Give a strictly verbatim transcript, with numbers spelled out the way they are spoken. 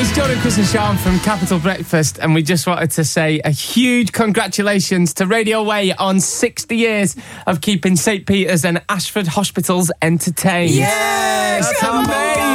it's Jordan, Chris and Sean from Capital Breakfast, and we just wanted to say a huge congratulations to Radio Way on sixty years of keeping St Peter's and Ashford hospitals entertained. Yes! That's amazing!